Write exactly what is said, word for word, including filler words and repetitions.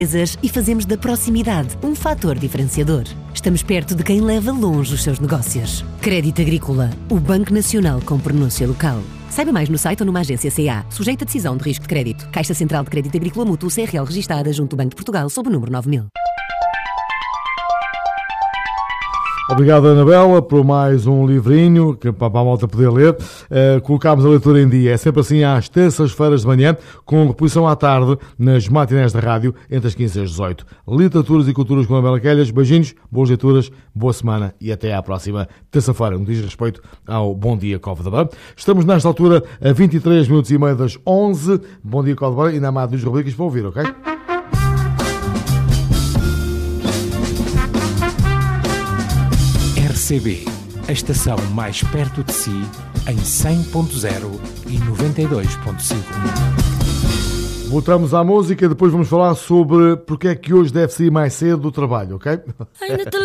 e fazemos da proximidade um fator diferenciador. Estamos perto de quem leva longe os seus negócios. Crédito Agrícola, o Banco Nacional com pronúncia local. Saiba mais no site ou numa agência C A, sujeita a decisão de risco de crédito. Caixa Central de Crédito Agrícola Mútuo C R L registada junto do Banco de Portugal sob o número nove mil. Obrigado, Anabela, por mais um livrinho que, para a malta poder ler. Uh, colocámos a leitura em dia. É sempre assim às terças-feiras de manhã, com reposição à tarde nas matinés da rádio, entre as quinze e as dezoito. Literaturas e Culturas com a Anabela Quelhas. Beijinhos, boas leituras, boa semana e até à próxima terça-feira, no que diz respeito ao Bom Dia Cóvão. Estamos nesta altura a vinte e três minutos e meio das onze. Bom Dia Cóvão e ainda há duas rubricas para ouvir, ok? R C B, a estação mais perto de si, em cem ponto zero e noventa e dois ponto cinco. Voltamos à música e depois vamos falar sobre porque é que hoje deve sair mais cedo do trabalho, ok?